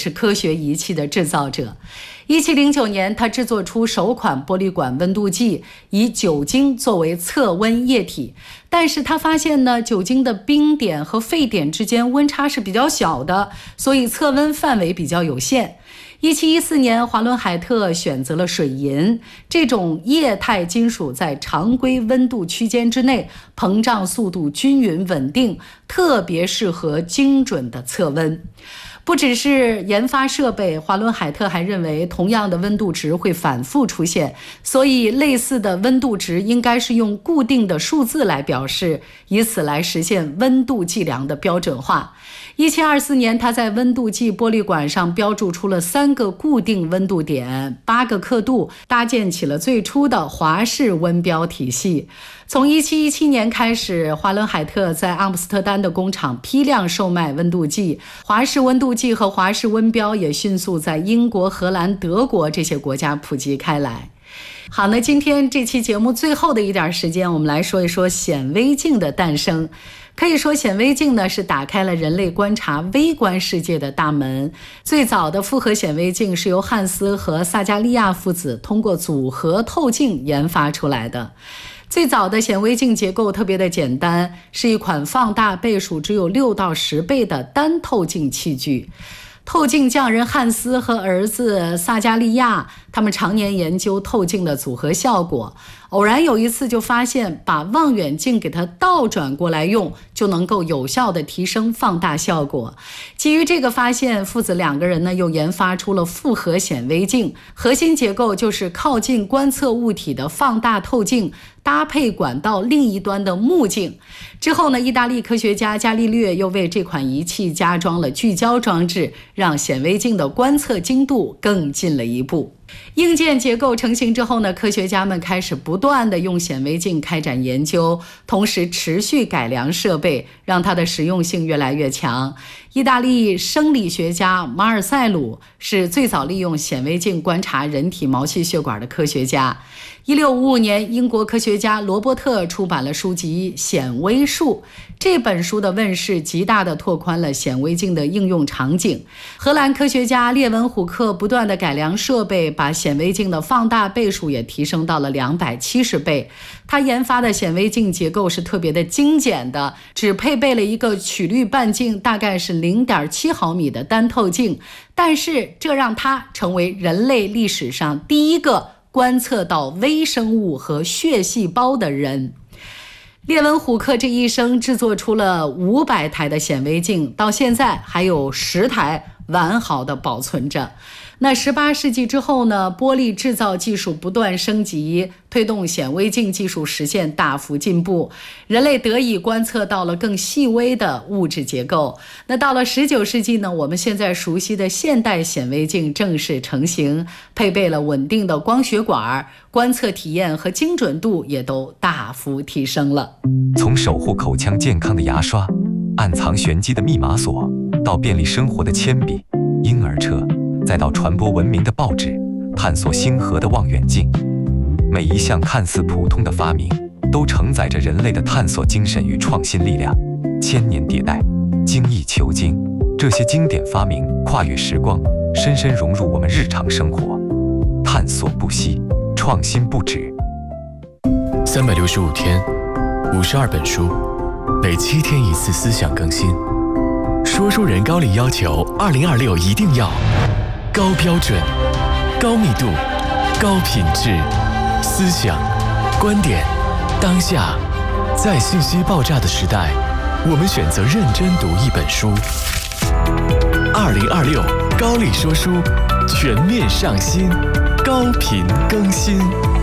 是科学仪器的制造者。1709年，他制作出首款玻璃管温度计，以酒精作为测温液体。但是他发现呢，酒精的冰点和沸点之间温差是比较小的，所以测温范围比较有限。1714年，华伦海特选择了水银，这种液态金属在常规温度区间之内膨胀速度均匀稳定，特别适合精准的测温。不只是研发设备，华伦海特还认为同样的温度值会反复出现，所以类似的温度值应该是用固定的数字来表示，以此来实现温度计量的标准化。1724年，他在温度计玻璃管上标注出了3个固定温度点，8个刻度，搭建起了最初的华氏温标体系。从1717年开始，华伦海特在阿姆斯特丹的工厂批量售卖温度计，华氏温度计和华氏温标也迅速在英国、荷兰、德国这些国家普及开来。好，那今天这期节目最后的一点时间，我们来说一说显微镜的诞生。可以说，显微镜呢是打开了人类观察微观世界的大门。最早的复合显微镜是由汉斯和萨加利亚父子通过组合透镜研发出来的。最早的显微镜结构特别的简单，是一款放大倍数只有6到10倍的单透镜器具。透镜匠人汉斯和儿子萨加利亚，他们常年研究透镜的组合效果。偶然有一次就发现，把望远镜给它倒转过来用，就能够有效地提升放大效果。基于这个发现，父子2个人呢又研发出了复合显微镜，核心结构就是靠近观测物体的放大透镜，搭配管道另一端的目镜。之后呢，意大利科学家伽利略又为这款仪器加装了聚焦装置，让显微镜的观测精度更进了一步。硬件结构成型之后呢，科学家们开始不断地用显微镜开展研究，同时持续改良设备，让它的实用性越来越强。意大利生理学家马尔塞鲁是最早利用显微镜观察人体毛细血管的科学家。1655年，英国科学家罗伯特出版了书籍《显微术》，这本书的问世极大地拓宽了显微镜的应用场景。荷兰科学家列文虎克不断地改良设备，把显微镜的放大倍数也提升到了270倍。他研发的显微镜结构是特别的精简的，只配备了一个曲率半径大概是0.7毫米的单透镜，但是这让他成为人类历史上第一个观测到微生物和血细胞的人。列文虎克这一生制作出了500台的显微镜，到现在还有10台完好的保存着。那18世纪之后呢，玻璃制造技术不断升级，推动显微镜技术实现大幅进步，人类得以观测到了更细微的物质结构。那到了19世纪呢，我们现在熟悉的现代显微镜正式成型，配备了稳定的光学管，观测体验和精准度也都大幅提升了。 从守护口腔健康的牙刷，暗藏玄机的密码锁，到便利生活的铅笔、婴儿车，再到传播文明的报纸，探索星河的望远镜，每一项看似普通的发明，都承载着人类的探索精神与创新力量。千年迭代，精益求精，这些经典发明跨越时光，深深融入我们日常生活。探索不息，创新不止。 365天，52本书，每7天1次思想更新。说书人高丽要求2026一定要高标准、高密度、高品质，思想、观点，当下，在信息爆炸的时代，我们选择认真读一本书。2026高丽说书全面上新，高频更新。